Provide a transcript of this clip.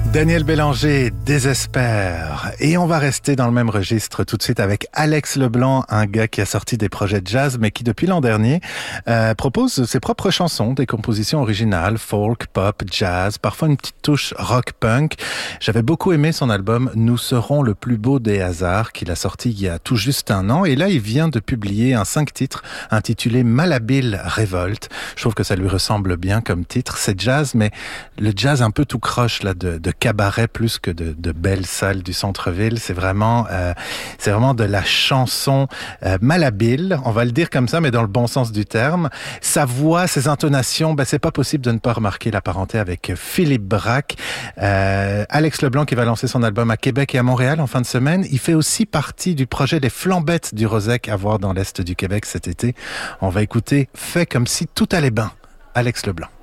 Daniel Bélanger désespère. Et on va rester dans le même registre tout de suite avec Alex Leblanc, un gars qui a sorti des projets de jazz, mais qui depuis l'an dernier propose ses propres chansons, des compositions originales, folk, pop, jazz, parfois une petite touche rock-punk. J'avais beaucoup aimé son album « Nous serons le plus beau des hasards » qu'il a sorti il y a tout juste un an. Et là, il vient de publier un 5 titres intitulé « Malhabile Révolte ». Je trouve que ça lui ressemble bien comme titre. C'est jazz, mais le jazz un peu tout croche là de cabaret plus que de belles salles du centre-ville. C'est vraiment de la chanson malhabile, on va le dire comme ça, mais dans le bon sens du terme. Sa voix, ses intonations, c'est pas possible de ne pas remarquer la parenté avec Philippe Braque. Alex Leblanc qui va lancer son album à Québec et à Montréal en fin de semaine. Il fait aussi partie du projet des Flambettes du Rosec à voir dans l'Est du Québec cet été. On va écouter « Fait comme si tout allait bien », Alex Leblanc.